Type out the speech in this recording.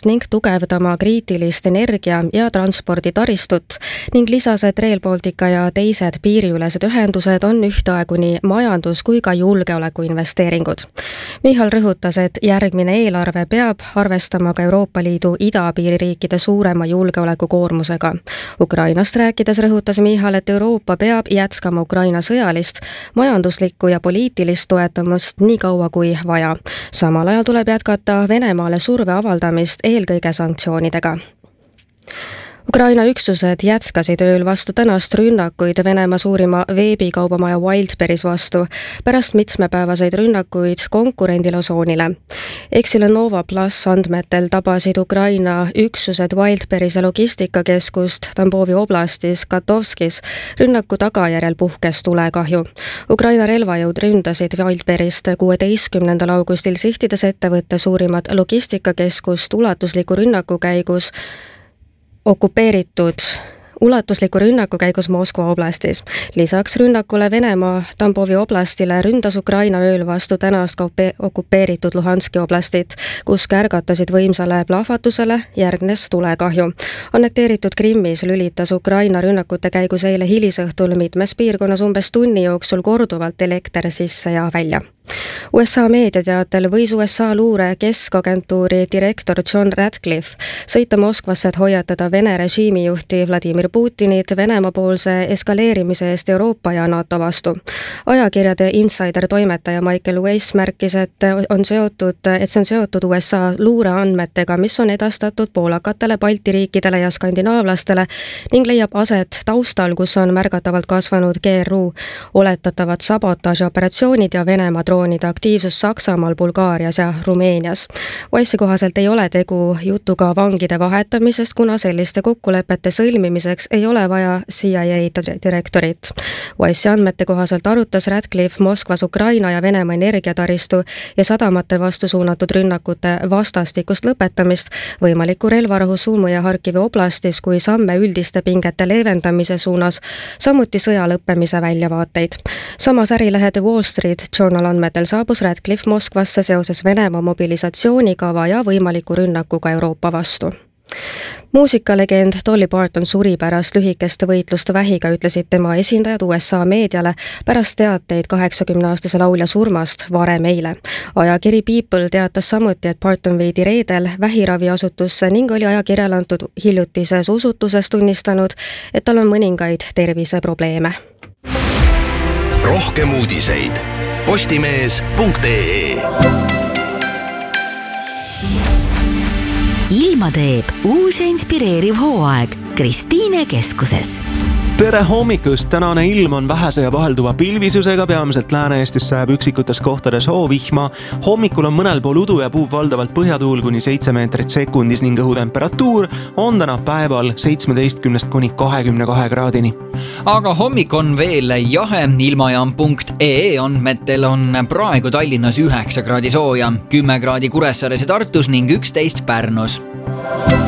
ühendust ning tugevdama kriitilist energia- ja transporditaristut ning lisas, et Rail Baltica ja teised piiriülesed ühendused on ühtaegu nii majandus- kui ka julgeolekuinvesteeringud. Michal rõhutas, et järgmine eelarve peab arvestama ka Euroopa Liidu idapiiririikide suurema julgeolekukoormusega. Ukrainast rääkides rõhutas Michal, et Euroopa peab jätkama Ukraina sõjalist, majanduslikku ja poliitilist toetamust nii kaua kui vaja. Samal ajal tuleb jätkata Venemaale surve avaldamist eelkõige sanktsioonidega. Ukraina üksused jätkasid ööl vastu tänast rünnakuid Venemaa suurima veebikaubamaja Wildberries vastu pärast mitmepäevaseid rünnakuid konkurendile Ozonile. Exilonova Plus andmetel tabasid Ukraina üksused Wildberries logistikakeskust Tambovi oblastis Katovskis. Rünnaku tagajärjel puhkes tulekahju. Ukraina relvajõud ründasid Wildberryst 16. augustil sihtides ettevõtte suurimat logistikakeskust ulatusliku rünnaku käigus Moskva oblastis. Lisaks rünnakule Venemaa Tambovi oblastile ründas Ukraina ööl vastu tänast okupeeritud Luhanski oblastit, kus kärgatasid võimsale plahvatusele järgnes tulekahju. Annekteeritud Krimmis lülitas Ukraina rünnakute käigus eile hilisõhtul mitmes piirkonnas umbes tunni jooksul korduvalt elekter sisse ja välja. USA meediateatel võis USA luure keskagentuuri direktor John Ratcliffe sõita Moskvasse, et hoiatada Vene režiimijuhti Vladimir Putinit Venemaa-poolse eskaleerimise eest Euroopa ja NATO vastu. Ajakirjade insider-toimetaja Michael Weiss märkis, et see on seotud USA luureandmetega, mis on edastatud poolakatele, Balti riikidele ja skandinaavlastele ning leiab aset taustal, kus on märgatavalt kasvanud GRU oletatavad sabotaažioperatsioonid ja Venemaa droonide aktiivsus Saksamaal, Bulgaarias ja Rumeenias. Weissi kohaselt ei ole tegu jutuga vangide vahetamisest, kuna selliste kokkulepete sõlmimiseks ei ole vaja CIA direktorit. Weissi andmete kohaselt arutas Ratcliffe Moskvas Ukraina ja Venemaa energiataristu ja sadamate vastu suunatud rünnakute vastastikust lõpetamist, võimaliku relvarahu Sumu ja Harkivi oblastis kui samme üldiste pingete leevendamise suunas, samuti sõja lõppemise väljavaateid. Samas ärilehe The Wall Street Journal andmetel saabus Ratcliffe Moskvasse seoses Venemaa mobilisatsioonikava ja võimaliku rünnakuga Euroopa vastu. Muusikalegend Dolly Parton suri pärast lühikest võitlust vähiga, ütlesid tema esindajad USA meediale pärast teateid 80-aastase laulja surmast varem eile. Ajakiri People teatas samuti, et Parton viidi reedel vähiraviasutusse ning oli ajakirjale antud hiljutises usutuses tunnistanud, et tal on mõningaid terviseprobleeme. Rohkem uudiseid postimees.ee. Ilma teeb uus ja inspireeriv hooaeg Kristiine keskuses. Tere hommikust! Tänane ilm on vähese ja vahelduva pilvisusega, peamiselt Lääne-Eestis sajab üksikutes kohtades hoovihma. Hommikul on mõnel pool udu ja puhub valdavalt põhjatuul kuni 7 meetrit sekundis ning õhutemperatuur on täna päeval 17 kuni 22 kraadini. Aga hommik on veel jahe. Ilmajaam.ee andmetel on praegu Tallinnas 9 kraadi sooja, 10 kraadi Kuressaares ja Tartus ning 11 Pärnus.